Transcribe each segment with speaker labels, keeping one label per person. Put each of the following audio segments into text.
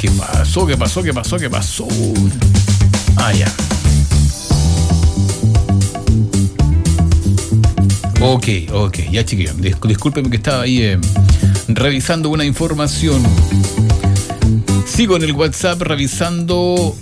Speaker 1: ¿Qué pasó? Ah, ya. Ok, ya chiquillos, discúlpenme que estaba ahí revisando una información. Sigo en el WhatsApp revisando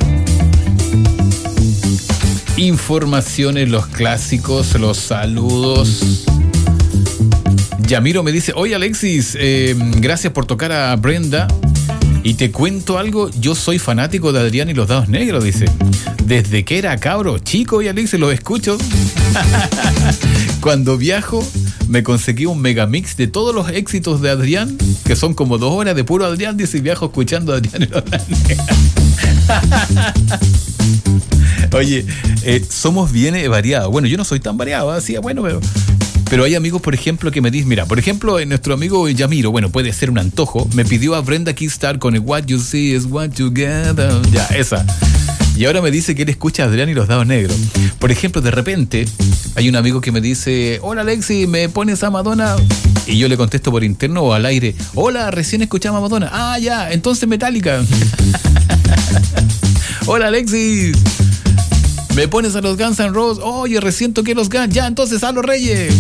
Speaker 1: informaciones, los clásicos, los saludos. Yamiro me dice: oye Alexis, gracias por tocar a Brenda. Y te cuento algo, yo soy fanático de Adrián y los Dados Negros, dice. Desde que era cabro chico, y Alexis, los escucho. Cuando viajo, me conseguí un megamix de todos los éxitos de Adrián, que son como 2 horas de puro Adrián, dice, y viajo escuchando a Adrián y los Dados Negros. Oye, somos bien variados. Bueno, yo no soy tan variado, así, bueno, pero hay amigos, por ejemplo, que me dicen, mira, por ejemplo, nuestro amigo Yamiro, bueno, puede ser un antojo, me pidió a Brenda Keystar con el What You See is What You Get, ya, esa. Y ahora me dice que él escucha a Adrián y los Dados Negros. Por ejemplo, de repente, hay un amigo que me dice: hola Alexi, ¿me pones a Madonna? Y yo le contesto por interno o al aire: hola, recién escuchamos a Madonna. Ah, ya, entonces Metallica. Hola Alexis, ¿me pones a los Guns N' Roses? Oye, recién toqué los Guns. Ya, entonces a los Reyes.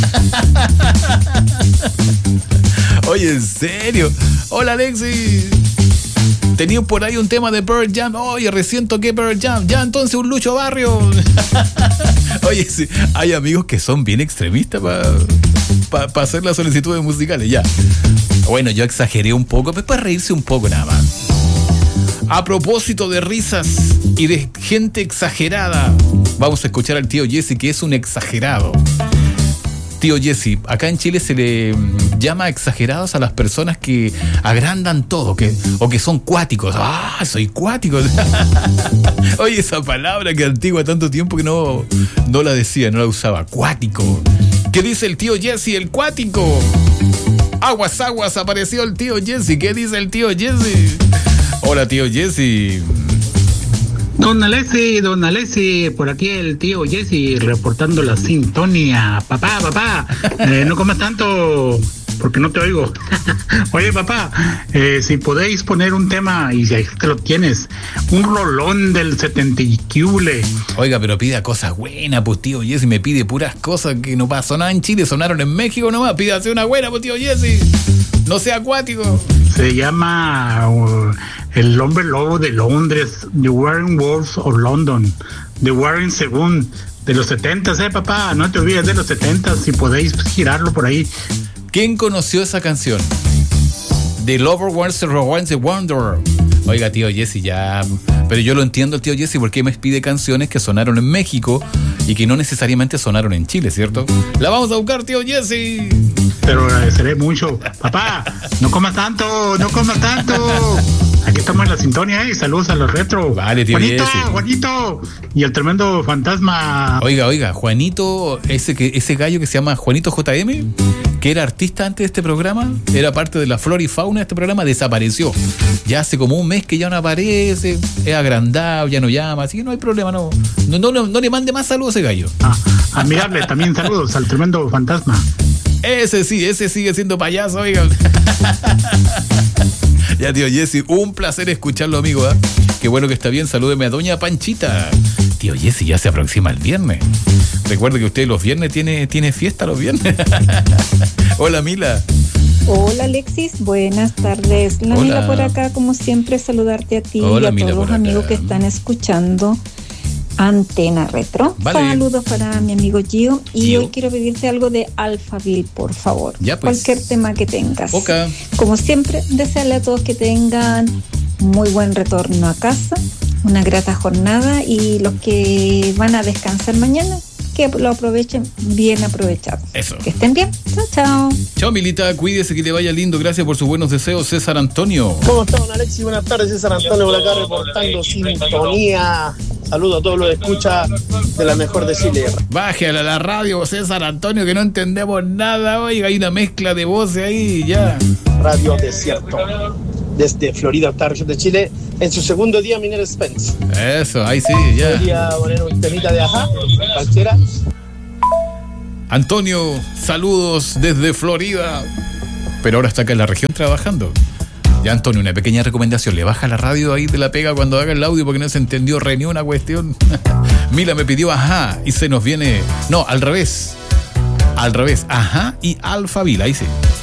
Speaker 1: Oye, ¿en serio? Hola Alexis, tenía por ahí un tema de Pearl Jam. Oye, recién toqué Pearl Jam. Ya, entonces un Lucho Barrio. Oye, sí, hay amigos que son bien extremistas para hacer las solicitudes musicales. Ya. Bueno, yo exageré un poco, pero para reírse un poco nada más. A propósito de risas y de gente exagerada, vamos a escuchar al tío Jesse, que es un exagerado. Tío Jesse, acá en Chile se le llama exagerados a las personas que agrandan todo, o que son cuáticos. ¡Ah, soy cuático! Oye, esa palabra que antigua tanto tiempo que no la decía, no la usaba. Cuático. ¿Qué dice el tío Jesse, el cuático? Aguas, apareció el tío Jesse. ¿Qué dice el tío Jesse? Hola, tío Jesse.
Speaker 2: Don Alexi, por aquí el tío Jesse reportando la sintonía. Papá, no comas tanto porque no te oigo. Oye, papá, si podéis poner un tema, y si te lo tienes, un rolón del 70 y cule.
Speaker 1: Oiga, pero pida cosas buenas, pues tío Jesse, me pide puras cosas que no pasó nada en Chile, sonaron en México nomás. Pídase una buena, pues tío Jesse, no sea acuático.
Speaker 2: Se llama El Hombre Lobo de Londres, The Warring Wolves of London, The Warring Según, de los 70s, papá, no te olvides de los 70s, si podéis girarlo por ahí.
Speaker 1: ¿Quién conoció esa canción? The Lover Wants the Wanderer. Oiga, tío Jesse, ya... Pero yo lo entiendo, el tío Jesse, porque me pide canciones que sonaron en México y que no necesariamente sonaron en Chile, ¿cierto? La vamos a buscar, tío Jesse.
Speaker 2: Pero agradeceré mucho. Papá, no comas tanto. Aquí estamos en la sintonía, saludos a los retro.
Speaker 1: Vale, tío
Speaker 2: Juanito. Y el tremendo fantasma.
Speaker 1: Oiga, Juanito, ese gallo que se llama Juanito JM, que era artista antes de este programa, era parte de la flora y fauna de este programa, desapareció. Ya hace como un mes que ya no aparece, es agrandado, ya no llama, así que no hay problema, no le mande más saludos a ese gallo.
Speaker 2: Admirable, también saludos al tremendo fantasma.
Speaker 1: Ese sigue siendo payaso, oiga. Ya, tío Jesse, un placer escucharlo, amigo, ¿eh? Qué bueno que está bien, salúdeme a doña Panchita. Tío Jesse, ya se aproxima el viernes. Recuerde que usted los viernes tiene fiesta los viernes. Hola, Mila.
Speaker 3: Hola, Alexis, buenas tardes. La Mila por acá, como siempre, saludarte a ti.
Speaker 1: Hola,
Speaker 3: y a
Speaker 1: Mila,
Speaker 3: todos los amigos que están escuchando Antena Retro.
Speaker 1: Vale.
Speaker 3: Saludos para mi amigo Gio. Y hoy quiero pedirte algo de Alphaville, por favor.
Speaker 1: Ya, pues.
Speaker 3: Cualquier tema que tengas.
Speaker 1: Okay.
Speaker 3: Como siempre, desearle a todos que tengan muy buen retorno a casa, una grata jornada, y los que van a descansar mañana, que lo aprovechen bien aprovechado.
Speaker 1: Eso.
Speaker 3: Que estén bien. Chao.
Speaker 1: Chao, Milita, cuídese, que te vaya lindo. Gracias por sus buenos deseos, César Antonio.
Speaker 4: ¿Cómo está, don Alexis? Buenas tardes, César Antonio por acá reportando sintonía. Saludos a todos los que escuchan de la mejor de Chile.
Speaker 1: Bájale a la radio, César Antonio, que no entendemos nada. Oiga, hay una mezcla de voces ahí, ya.
Speaker 4: Radio Desierto, desde Florida, octava región de Chile, en su segundo día, Minero Spence.
Speaker 1: Eso, ahí sí, ya.
Speaker 4: Quería poner un temita de ajá, cualquiera.
Speaker 1: Antonio, saludos desde Florida. Pero ahora está acá en la región trabajando. Ya, Antonio, una pequeña recomendación. Le baja la radio ahí de la pega cuando haga el audio porque no se entendió ni una cuestión. Mila me pidió ajá y se nos viene... No, al revés. Ajá y Alphaville, ahí sí.